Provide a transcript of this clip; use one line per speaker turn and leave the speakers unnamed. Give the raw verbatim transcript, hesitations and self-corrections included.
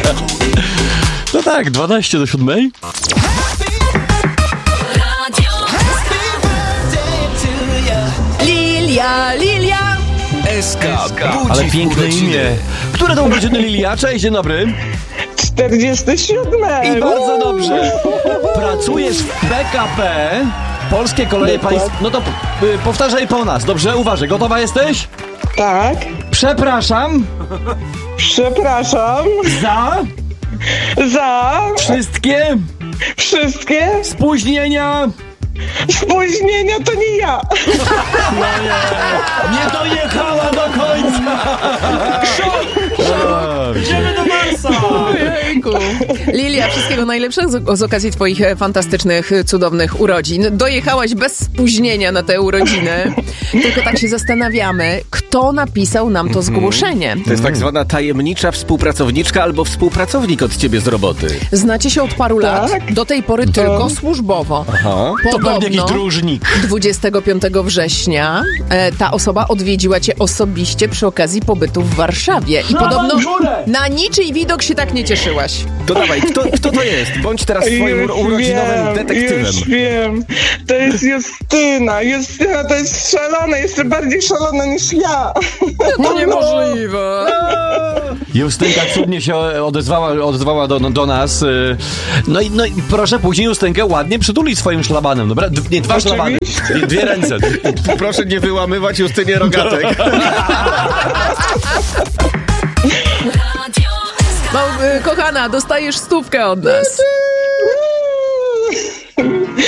No tak, dwanaście do siódmej.
Lilia, Lilia.
S K budzi
Ale
w
piękne
urodziny.
imię. Które to urodziny Lilia? Cześć, dzień dobry.
czterdzieste siódme.
I bardzo dobrze. Pracujesz w P K P, Polskie Koleje Państwowe. No to y, powtarzaj po nas, dobrze? Uważaj, gotowa jesteś?
Tak.
Przepraszam
Przepraszam
za
za
wszystkie
wszystkie
spóźnienia.
spóźnienia, to nie ja.
Nie dojechała do końca.
Idziemy do Marsa. Ojejku. Lilia, wszystkiego najlepszego z, z okazji twoich e, fantastycznych, e, cudownych urodzin. Dojechałaś bez spóźnienia na te urodziny. Tylko tak się zastanawiamy, kto napisał nam to zgłoszenie.
To jest tak zwana tajemnicza współpracowniczka albo współpracownik od ciebie z roboty.
Znacie się od paru lat.
Tak.
Do tej pory tylko służbowo.
Aha.
To pewnie jakiś
Podobno
dróżnik.
dwudziestego piątego września e, ta osoba odwiedziła cię osobiście przy okazji pobytu w Warszawie. I podobno na niczyj widok się tak nie cieszyłaś.
To dawaj, kto, kto to jest? Bądź teraz swoim
Już
urodzinowym
wiem,
detektywem.
Już wiem. To jest Justyna. Justyna to jest szalona, jeszcze bardziej szalona niż ja.
To niemożliwe.
Justynka cudnie się odezwała, odezwała do, do nas. y, No i, no i proszę później Justynkę ładnie przytulić swoim szlabanem, dobra? D- nie, dwa szlabany. Dwie, dwie ręce.
Proszę nie wyłamywać Justynie rogatek.
No, y, kochana, dostajesz stówkę od nas.